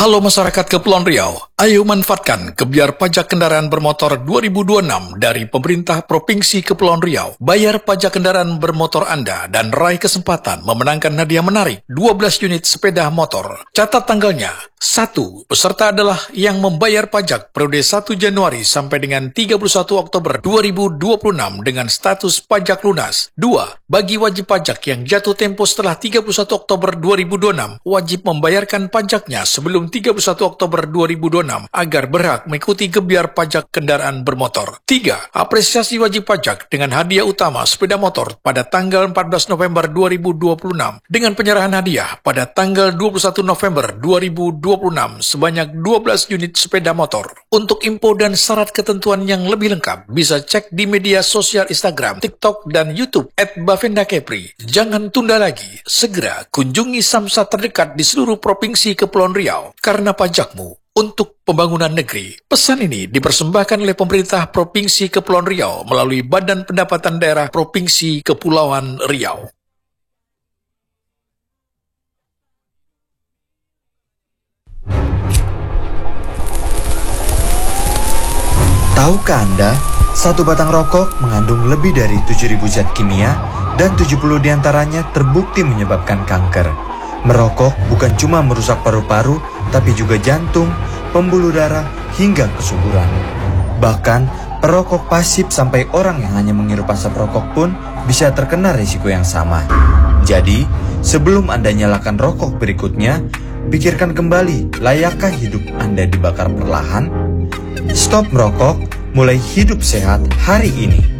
Halo masyarakat Kepulauan Riau, ayo manfaatkan kebiar pajak kendaraan bermotor 2026 dari pemerintah Provinsi Kepulauan Riau. Bayar pajak kendaraan bermotor Anda dan raih kesempatan memenangkan hadiah menarik 12 unit sepeda motor. Catat tanggalnya. 1. Peserta adalah yang membayar pajak periode 1 Januari sampai dengan 31 Oktober 2026 dengan status pajak lunas. 2. Bagi wajib pajak yang jatuh tempo setelah 31 Oktober 2026, wajib membayarkan pajaknya sebelum 31 Oktober 2026 agar berhak mengikuti gebiar pajak kendaraan bermotor. 3. Apresiasi wajib pajak dengan hadiah utama sepeda motor pada tanggal 14 November 2026 dengan penyerahan hadiah pada tanggal 21 November 2026 sebanyak 12 unit sepeda motor. Untuk info dan syarat ketentuan yang lebih lengkap bisa cek di media sosial Instagram, TikTok, dan YouTube @bavendakepri. Jangan tunda lagi, segera kunjungi samsat terdekat di seluruh Provinsi Kepulauan Riau. Karena pajakmu untuk pembangunan negeri. Pesan ini dipersembahkan oleh pemerintah Provinsi Kepulauan Riau melalui Badan Pendapatan Daerah Provinsi Kepulauan Riau. Tahukah Anda, satu batang rokok mengandung lebih dari 7.000 zat kimia dan 70 diantaranya terbukti menyebabkan kanker. Merokok bukan cuma merusak paru-paru, tapi juga jantung, pembuluh darah, hingga kesuburan. Bahkan, perokok pasif sampai orang yang hanya menghirup asap rokok pun bisa terkena risiko yang sama. Jadi, sebelum Anda nyalakan rokok berikutnya, pikirkan kembali, layakkah hidup Anda dibakar perlahan? Stop merokok, mulai hidup sehat hari ini.